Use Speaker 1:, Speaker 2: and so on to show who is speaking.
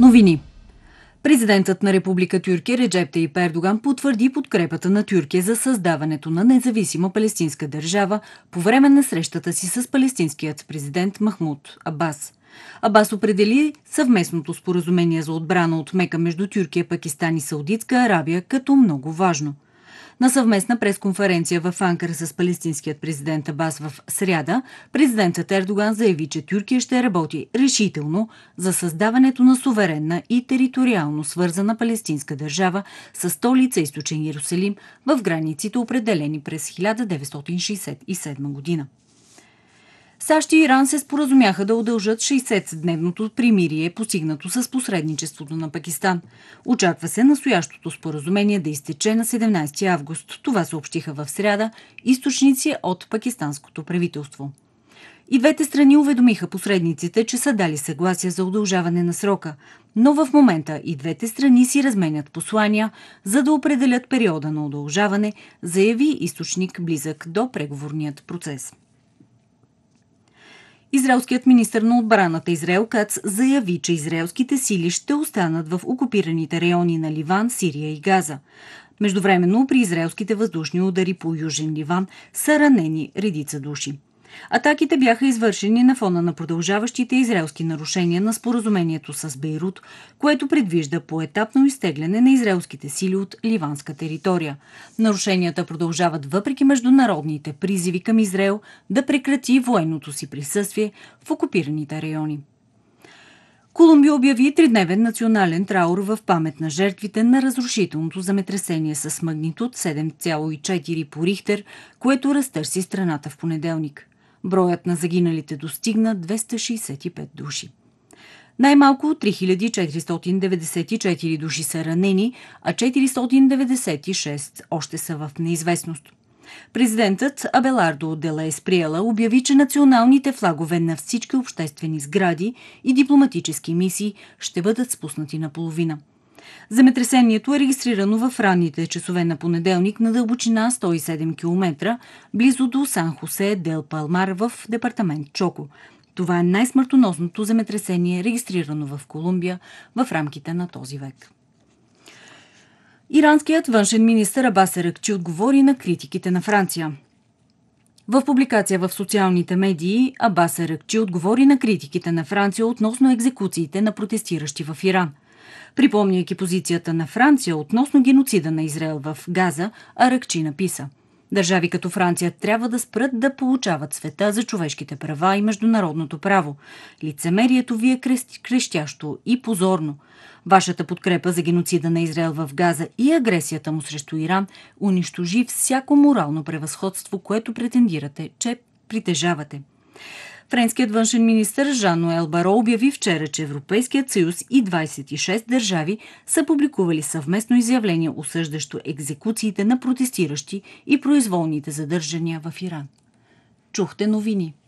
Speaker 1: Новини. Президентът на Република Тюркия Реджеп Таип Ердоган потвърди подкрепата на Тюркия за създаването на независима палестинска държава по време на срещата си с палестинският президент Махмуд Абас. Абас определи съвместното споразумение за отбрана от Мека между Тюркия, Пакистан и Саудитска Арабия като много важно. На съвместна пресконференция в Анкара с палестинският президент Абас в сряда, президентът Ердоган заяви, че Тюркия ще работи решително за създаването на суверенна и териториално свързана палестинска държава с столица Източен Йерусалим в границите, определени през 1967 година. САЩ и Иран се споразумяха да удължат 60-дневното примирие, постигнато с посредничеството на Пакистан. Очаква се настоящото споразумение да изтече на 17 август. Това съобщиха в сряда източници от пакистанското правителство. И двете страни уведомиха посредниците, че са дали съгласие за удължаване на срока. Но в момента и двете страни си разменят послания, за да определят периода на удължаване, заяви източник близък до преговорният процес. Израелският министър на отбраната Израел Кац заяви, че израелските сили ще останат в окупираните райони на Ливан, Сирия и Газа. Междувременно при израелските въздушни удари по Южен Ливан са ранени редица души. Атаките бяха извършени на фона на продължаващите израелски нарушения на споразумението с Бейрут, което предвижда поетапно изтегляне на израелските сили от ливанска територия. Нарушенията продължават въпреки международните призиви към Израел да прекрати военното си присъствие в окупираните райони. Колумбия обяви тридневен национален траур в памет на жертвите на разрушителното земетресение с магнитуд 7,4 по Рихтер, което разтърси страната в понеделник. Броят на загиналите достигна 265 души. Най-малко 3494 души са ранени, а 496 още са в неизвестност. Президентът Абелардо де ла Есприела обяви, че националните флагове на всички обществени сгради и дипломатически мисии ще бъдат спуснати наполовина. Земетресението е регистрирано в ранните часове на понеделник на дълбочина 107 км, близо до Сан Хосе дел Палмар в департамент Чоко. Това е най-смъртоносното земетресение, регистрирано в Колумбия в рамките на този век. Иранският външен министър Абас Аракчи отговори на критиките на Франция. В публикация в социалните медии Абас Аракчи отговори на критиките на Франция относно екзекуциите на протестиращи в Иран. Припомняйки позицията на Франция относно геноцида на Израел в Газа, Аракчи написа: „Държави като Франция трябва да спрат да получават света за човешките права и международното право. Лицемерието ви е крещящо и позорно. Вашата подкрепа за геноцида на Израел в Газа и агресията му срещу Иран унищожи всяко морално превъзходство, което претендирате, че притежавате.“ Френският външен министър Жан-Ноел Баро обяви вчера, че Европейският съюз и 26 държави са публикували съвместно изявление, осъждащо екзекуциите на протестиращи и произволните задържания в Иран. Чухте новини.